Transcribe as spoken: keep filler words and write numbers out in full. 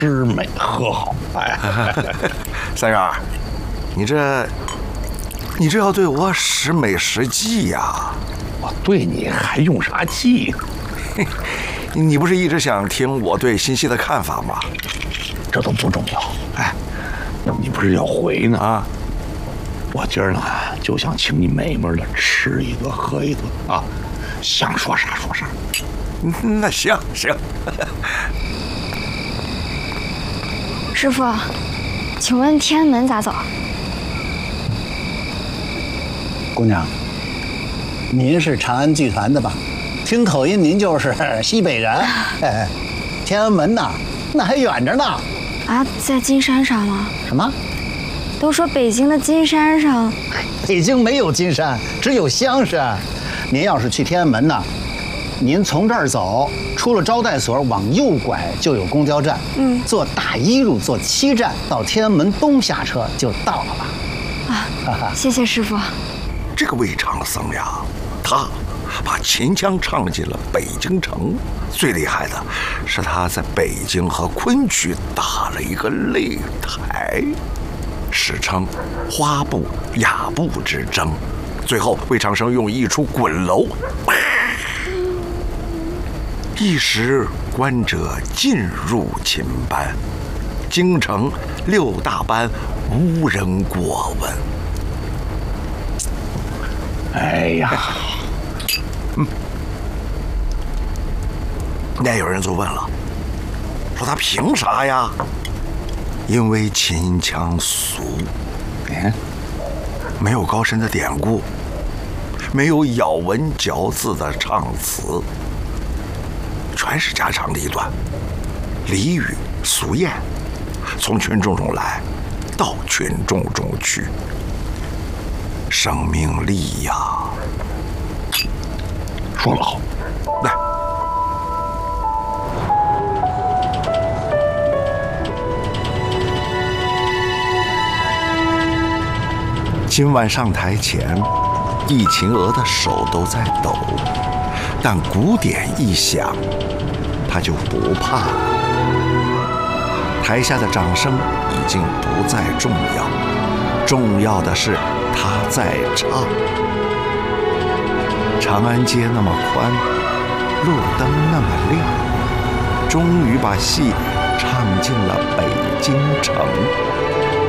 吃美喝好。哎， 三元，你这，你这要对我使美使计呀？ 我对你还用啥计？ 你不是一直想听我对新戏的看法吗？ 这都不重要。哎，你不是要回呢？ 啊， 我今儿呢就想请你美美的吃一顿喝一顿啊，想说啥说啥。 那行行。 师傅，请问天安门咋走？ 姑娘，您是长安剧团的吧？听口音，您就是西北人。哎，天安门呐，那还远着呢。 啊，在金山上吗？ 什么？ 都说北京的金山上。 北京没有金山，只有香山。您要是去天安门呢，您从这儿走，出了招待所往右拐就有公交站。嗯，坐大一路坐七站到天安门东下车就到了吧。 啊，谢谢师傅。 这个魏长僧呀，他把秦腔唱进了北京城。最厉害的是他在北京和昆曲打了一个擂台，史称花布雅布之争。最后魏长生用一出滚楼，一时观者尽入秦班，京城六大班无人过问。 哎呀， 嗯，那有人就问了，说他凭啥呀？因为秦腔俗， 嗯， 没有高深的典故，没有咬文嚼字的唱词，全是家长里短、俚语俗谚，从群众中来，到群众中去。生命力呀！ 说得好。 来，今晚上台前，易秦娥的手都在抖，但鼓点一响，她就不怕了。台下的掌声已经不再重要，重要的是她在唱。长安街那么宽，路灯那么亮，终于把戏唱进了北京城。